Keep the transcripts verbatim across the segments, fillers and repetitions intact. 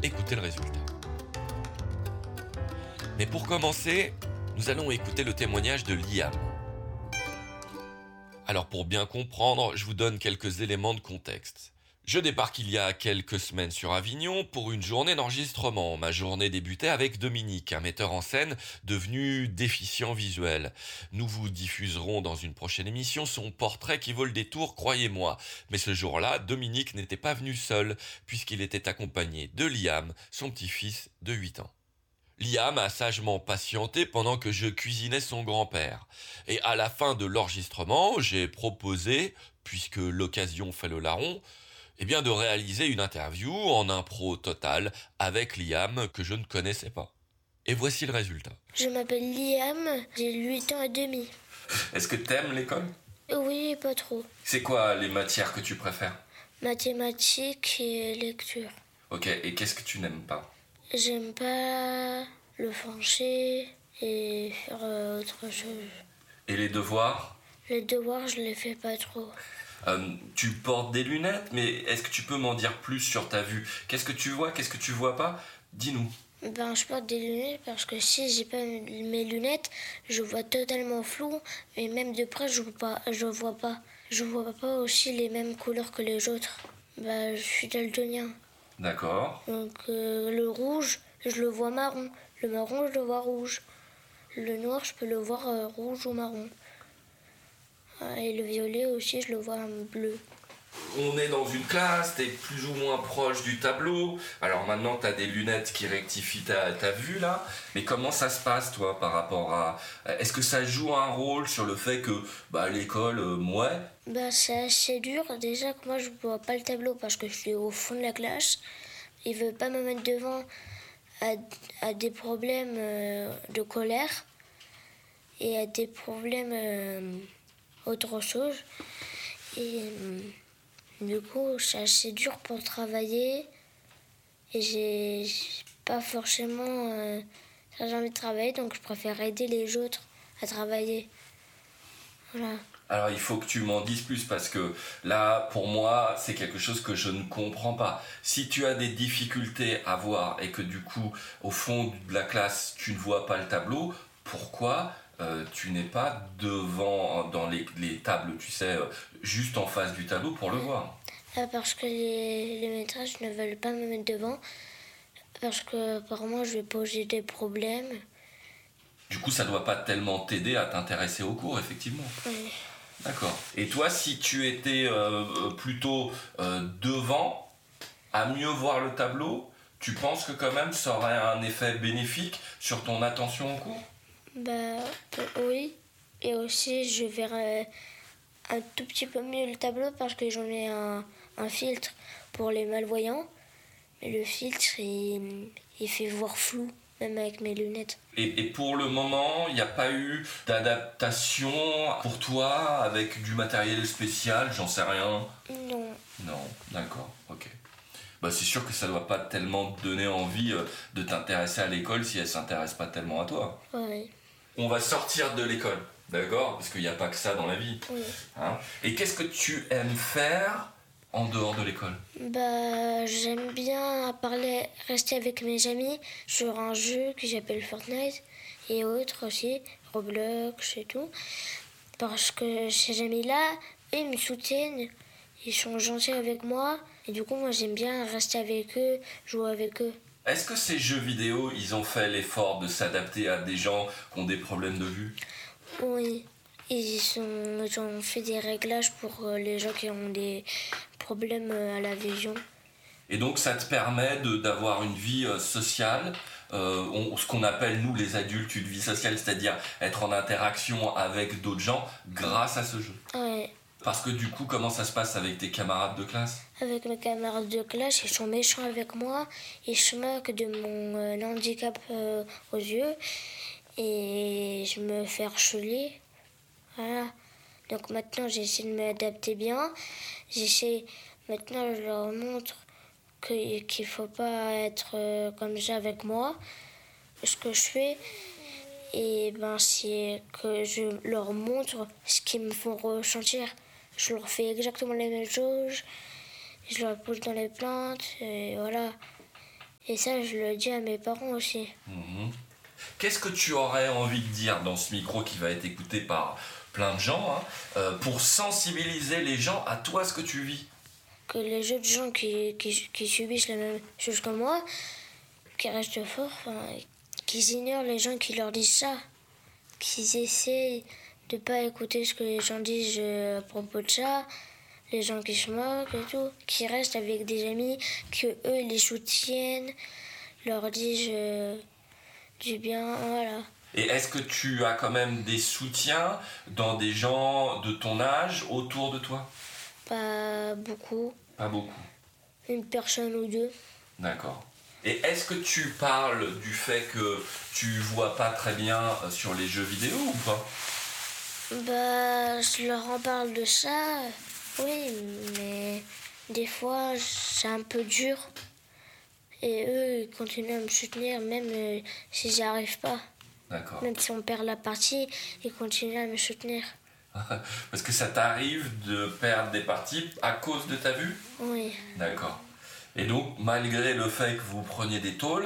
Écoutez le résultat. Mais pour commencer, nous allons écouter le témoignage de Liam. Alors pour bien comprendre, je vous donne quelques éléments de contexte. Je débarque il y a quelques semaines sur Avignon pour une journée d'enregistrement. Ma journée débutait avec Dominique, un metteur en scène devenu déficient visuel. Nous vous diffuserons dans une prochaine émission son portrait qui vaut le détour, croyez-moi. Mais ce jour-là, Dominique n'était pas venu seul, puisqu'il était accompagné de Liam, son petit-fils de huit ans. Liam a sagement patienté pendant que je cuisinais son grand-père. Et à la fin de l'enregistrement, j'ai proposé, puisque l'occasion fait le larron, eh bien de réaliser une interview en impro total avec Liam que je ne connaissais pas. Et voici le résultat. Je m'appelle Liam, j'ai huit ans et demi. Est-ce que t'aimes l'école ? Oui, pas trop. C'est quoi les matières que tu préfères ? Mathématiques et lecture. Ok, et qu'est-ce que tu n'aimes pas ? J'aime pas le français et faire euh, autre chose. Et les devoirs ? Les devoirs, je les fais pas trop. Euh, tu portes des lunettes, mais est-ce que tu peux m'en dire plus sur ta vue ? Qu'est-ce que tu vois ? Qu'est-ce que tu vois pas ? Dis-nous. Ben, je porte des lunettes parce que si j'ai pas mes lunettes, je vois totalement flou et même de près, je vois pas. Je vois pas, je vois pas aussi les mêmes couleurs que les autres. Ben, je suis daltonien. D'accord. Donc euh, le rouge, je le vois marron. Le marron, je le vois rouge. Le noir, je peux le voir euh, rouge ou marron. Et le violet aussi, je le vois bleu. On est dans une classe, t'es plus ou moins proche du tableau. Alors maintenant, t'as des lunettes qui rectifient ta, ta vue là. Mais comment ça se passe, toi, par rapport à... Est-ce que ça joue un rôle sur le fait que bah, l'école, euh, ouais Bah, c'est assez dur. Déjà que moi, je vois pas le tableau parce que je suis au fond de la classe. Il veut pas me mettre devant à, à des problèmes euh, de colère et à des problèmes euh, autre chose. Et euh, du coup, c'est assez dur pour travailler. Et j'ai pas forcément euh, très envie de travailler, donc je préfère aider les autres à travailler. Voilà. Alors il faut que tu m'en dises plus parce que là, pour moi, c'est quelque chose que je ne comprends pas. Si tu as des difficultés à voir et que du coup, au fond de la classe, tu ne vois pas le tableau, pourquoi euh, tu n'es pas devant, dans les, les tables, tu sais, euh, juste en face du tableau pour le voir ? Ah, parce que les, les maîtresses ne veulent pas me mettre devant, parce que apparemment je vais poser des problèmes. Du coup, ça ne doit pas tellement t'aider à t'intéresser au cours, effectivement. Oui. D'accord. Et toi, si tu étais euh, plutôt euh, devant, à mieux voir le tableau, tu penses que quand même ça aurait un effet bénéfique sur ton attention au cours ? Bah euh, oui. Et aussi je verrai un tout petit peu mieux le tableau parce que j'en ai un, un filtre pour les malvoyants. Mais le filtre, il, il fait voir flou, même avec mes lunettes. Et, et pour le moment, il n'y a pas eu d'adaptation pour toi avec du matériel spécial, j'en sais rien ? Non. Non, d'accord, ok. Bah c'est sûr que ça doit pas tellement te donner envie euh, de t'intéresser à l'école si elle s'intéresse pas tellement à toi. Oui. On va sortir de l'école, d'accord ? Parce qu'il n'y a pas que ça dans la vie. Oui. Hein ? Et qu'est-ce que tu aimes faire en dehors de l'école ? Bah, j'aime bien parler, rester avec mes amis sur un jeu que j'appelle Fortnite et autres aussi, Roblox et tout. Parce que ces amis-là, ils me soutiennent, ils sont gentils avec moi et du coup, moi j'aime bien rester avec eux, jouer avec eux. Est-ce que ces jeux vidéo, ils ont fait l'effort de s'adapter à des gens qui ont des problèmes de vue ? Oui, ils, sont, ils ont fait des réglages pour les gens qui ont des problèmes à la vision. Et donc ça te permet de, d'avoir une vie euh, sociale, euh, on, ce qu'on appelle nous les adultes une vie sociale, c'est-à-dire être en interaction avec d'autres gens grâce à ce jeu. Ouais. Parce que du coup, comment ça se passe avec tes camarades de classe ? Avec mes camarades de classe, ils sont méchants avec moi, ils se moquent de mon euh, handicap euh, aux yeux et je me fais harceler. Voilà. Donc maintenant, j'essaie de m'adapter bien. J'essaie, maintenant, je leur montre que, qu'il ne faut pas être euh, comme ça avec moi. Ce que je fais, et ben, c'est que je leur montre ce qu'ils me font ressentir. Je leur fais exactement les mêmes choses. Je leur pose dans les plantes, et voilà. Et ça, je le dis à mes parents aussi. Mmh. Qu'est-ce que tu aurais envie de dire dans ce micro qui va être écouté par plein de gens, hein, euh, pour sensibiliser les gens à toi, ce que tu vis? Que les autres gens qui, qui, qui subissent la même chose que moi, qui restent forts, qu'ils ignorent les gens qui leur disent ça. Qu'ils essaient de ne pas écouter ce que les gens disent à propos de ça, les gens qui se moquent et tout, qui restent avec des amis, que eux les soutiennent, leur disent euh, du bien, voilà. Et est-ce que tu as quand même des soutiens dans des gens de ton âge autour de toi? Pas beaucoup. Pas beaucoup. Une personne ou deux. D'accord. Et est-ce que tu parles du fait que tu vois pas très bien sur les jeux vidéo ou pas? Bah, je leur en parle de ça, oui, mais des fois c'est un peu dur. Et eux, ils continuent à me soutenir, même euh, si j'y arrive pas. D'accord. Même si on perd la partie, ils continuent à me soutenir. Parce que ça t'arrive de perdre des parties à cause de ta vue? Oui. D'accord. Et donc, malgré le fait que vous preniez des tôles,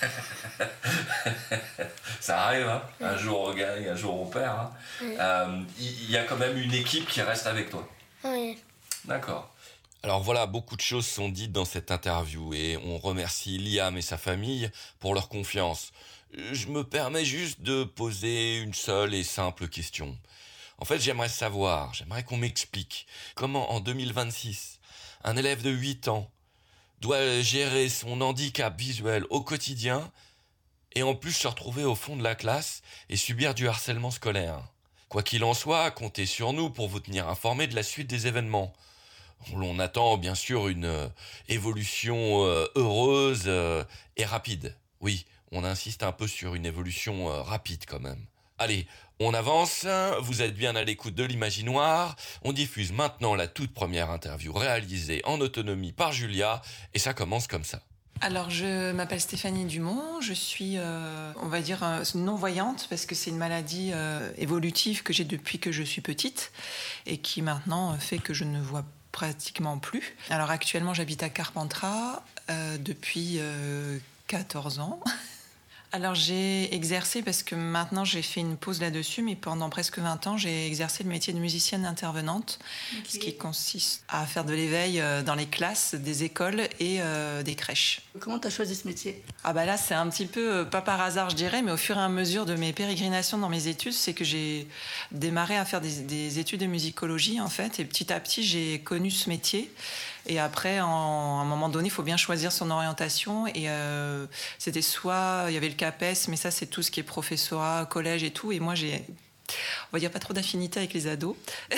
ça arrive, hein, oui. Un jour on gagne, un jour on perd. Hein. Oui. Euh, il y a quand même une équipe qui reste avec toi. Oui. D'accord. Alors voilà, beaucoup de choses sont dites dans cette interview et on remercie Liam et sa famille pour leur confiance. Je me permets juste de poser une seule et simple question. En fait, j'aimerais savoir, j'aimerais qu'on m'explique comment en deux mille vingt-six, un élève de huit ans doit gérer son handicap visuel au quotidien et en plus se retrouver au fond de la classe et subir du harcèlement scolaire. Quoi qu'il en soit, comptez sur nous pour vous tenir informés de la suite des événements. On attend bien sûr une euh, évolution euh, heureuse euh, et rapide. Oui, on insiste un peu sur une évolution euh, rapide quand même. Allez, on avance, vous êtes bien à l'écoute de l'Imaginoire. On diffuse maintenant la toute première interview réalisée en autonomie par Julia et ça commence comme ça. Alors, je m'appelle Stéphanie Dumont, je suis, euh, on va dire, euh, non-voyante parce que c'est une maladie euh, évolutive que j'ai depuis que je suis petite et qui maintenant fait que je ne vois pratiquement plus. Alors actuellement, j'habite à Carpentras euh, depuis euh, quatorze ans. Alors j'ai exercé, parce que maintenant j'ai fait une pause là-dessus, mais pendant presque vingt ans, j'ai exercé le métier de musicienne intervenante, okay. Ce qui consiste à faire de l'éveil dans les classes des écoles et euh, des crèches. Comment tu as choisi ce métier? Ah bah là, c'est un petit peu, pas par hasard je dirais, mais au fur et à mesure de mes pérégrinations dans mes études, c'est que j'ai démarré à faire des, des études de musicologie en fait, et petit à petit j'ai connu ce métier. Et après, en, à un moment donné, il faut bien choisir son orientation. Et euh, c'était soit, il y avait le CAPES, mais ça, c'est tout ce qui est professorat, collège et tout. Et moi, j'ai, on va dire, pas trop d'affinité avec les ados.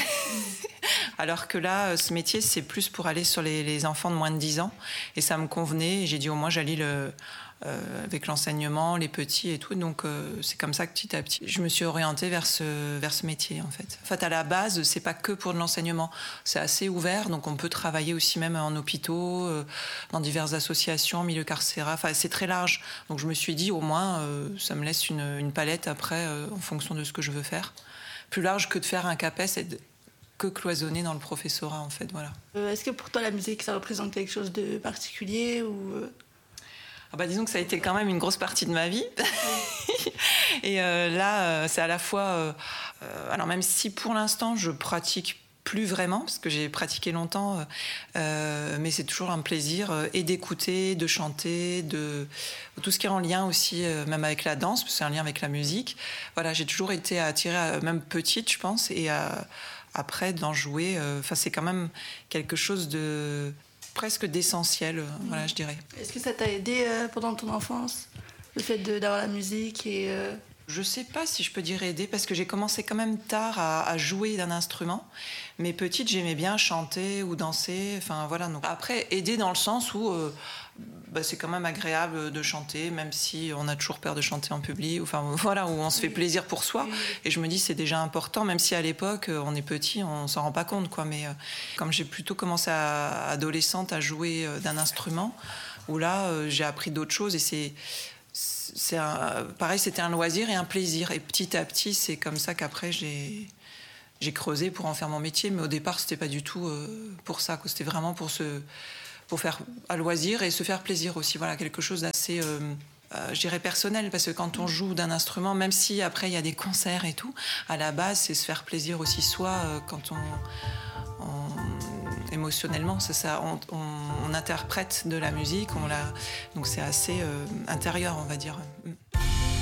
Alors que là, ce métier, c'est plus pour aller sur les, les enfants de moins de dix ans. Et ça me convenait. Et j'ai dit, au moins, j'allie le... Euh, avec l'enseignement, les petits et tout. Donc, euh, c'est comme ça que petit à petit, je me suis orientée vers ce, vers ce métier, en fait. En fait, à la base, c'est pas que pour de l'enseignement. C'est assez ouvert, donc on peut travailler aussi même en hôpitaux, euh, dans diverses associations, milieu carcéral. Enfin, c'est très large. Donc, je me suis dit, au moins, euh, ça me laisse une, une palette après, euh, en fonction de ce que je veux faire. Plus large que de faire un CAPES et de, que cloisonner dans le professorat, en fait, voilà. Euh, est-ce que pour toi, la musique, ça représente quelque chose de particulier ou... Euh... Ah bah disons que ça a été quand même une grosse partie de ma vie. Et euh, là, euh, c'est à la fois... Euh, euh, alors même si pour l'instant, je pratique plus vraiment, parce que j'ai pratiqué longtemps, euh, mais c'est toujours un plaisir euh, et d'écouter, de chanter, de tout ce qui est en lien aussi, euh, même avec la danse, parce que c'est un lien avec la musique. Voilà, j'ai toujours été attirée, à, même petite, je pense, et à, après d'en jouer. Enfin, euh, c'est quand même quelque chose de... presque d'essentiel, mmh. Voilà, je dirais. Est-ce que ça t'a aidé euh, pendant ton enfance, le fait de, d'avoir la musique et euh... Je sais pas si je peux dire aider, parce que j'ai commencé quand même tard à, à jouer d'un instrument. Mais petite, j'aimais bien chanter ou danser. Enfin voilà. Donc après, aider dans le sens où euh, bah, c'est quand même agréable de chanter, même si on a toujours peur de chanter en public. Enfin voilà, où on se fait plaisir pour soi. Et je me dis c'est déjà important, même si à l'époque on est petit, on s'en rend pas compte, quoi. Mais euh, comme j'ai plutôt commencé à adolescente à jouer euh, d'un instrument, où là euh, j'ai appris d'autres choses et c'est C'est un, pareil, c'était un loisir et un plaisir. Et petit à petit, c'est comme ça qu'après, j'ai, j'ai creusé pour en faire mon métier. Mais au départ, c'était pas du tout euh, pour ça, quoi. C'était vraiment pour, ce, pour faire à loisir et se faire plaisir aussi. Voilà, quelque chose d'assez, euh, euh, je dirais, personnel, parce que quand on joue d'un instrument, même si après il y a des concerts et tout, à la base, c'est se faire plaisir aussi soi euh, quand on, on émotionnellement, c'est ça, on, on, on interprète de la musique, on la, donc c'est assez euh, intérieur, on va dire.